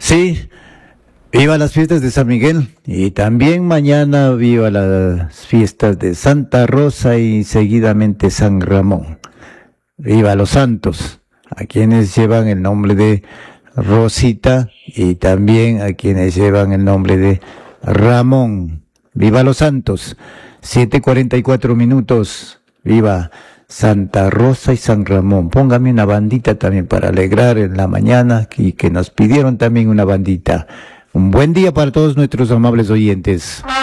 Sí, viva las fiestas de San Miguel y también mañana viva las fiestas de Santa Rosa y seguidamente San Ramón. Viva los santos, a quienes llevan el nombre de Rosita y también a quienes llevan el nombre de Ramón. Viva los santos, 7:44. Viva Santa Rosa y San Ramón. Póngame una bandita también para alegrar en la mañana y que nos pidieron también una bandita. Un buen día para todos nuestros amables oyentes.